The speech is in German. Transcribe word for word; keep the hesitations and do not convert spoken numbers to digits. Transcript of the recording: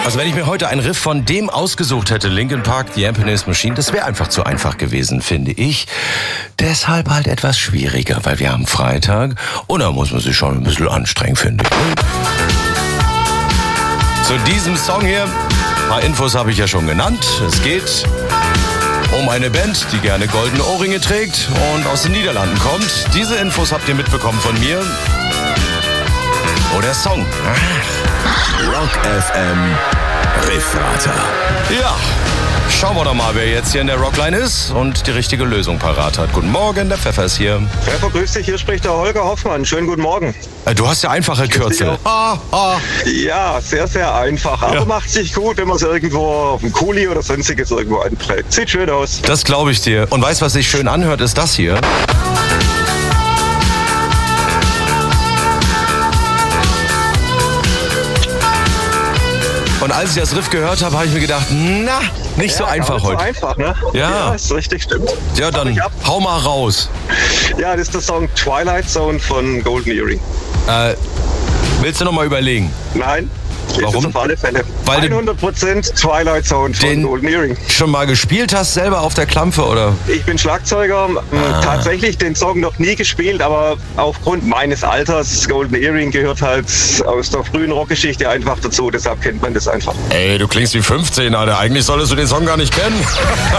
Also wenn ich mir heute einen Riff von dem ausgesucht hätte, Linkin Park, The Happiness Machine, das wäre einfach zu einfach gewesen, finde ich. Deshalb halt etwas schwieriger, weil wir haben Freitag und da muss man sich schon ein bisschen anstrengen, finde ich. Zu diesem Song hier, ein paar Infos habe ich ja schon genannt. Es geht um eine Band, die gerne goldene Ohrringe trägt und aus den Niederlanden kommt. Diese Infos habt ihr mitbekommen von mir. Oh, der Song. Rock F M Riffrater. Ja, schauen wir doch mal, wer jetzt hier in der Rockline ist und die richtige Lösung parat hat. Guten Morgen, der Pfeffer ist hier. Pfeffer, grüß dich, hier spricht der Holger Hoffmann. Schönen guten Morgen. Du hast ja einfache Kürzel. Ah, ah. Ja, sehr, sehr einfach. Aber Ja. macht sich gut, wenn man es irgendwo auf dem Kuli oder sonstiges irgendwo einprägt. Sieht schön aus. Das glaube ich dir. Und weißt, was sich schön anhört, ist das hier. Und als ich das Riff gehört habe, habe ich mir gedacht, na, nicht so Ja, einfach gar nicht heute. So einfach, ne? Ja. Ja, ist richtig, stimmt. Ja, dann ich ab. hau mal raus. Ja, das ist der Song Twilight Zone von Golden Earring. Äh, willst du noch mal überlegen? Nein. Ist Warum? es auf alle Fälle. Weil du hundert Prozent Twilight Zone von den- Golden Earring. Schon mal gespielt hast, selber auf der Klampfe, oder? Ich bin Schlagzeuger, Ah. tatsächlich den Song noch nie gespielt, aber aufgrund meines Alters, Golden Earring gehört halt aus der frühen Rockgeschichte einfach dazu, deshalb kennt man das einfach. Ey, du klingst wie fünfzehn, Alter. Eigentlich solltest du den Song gar nicht kennen.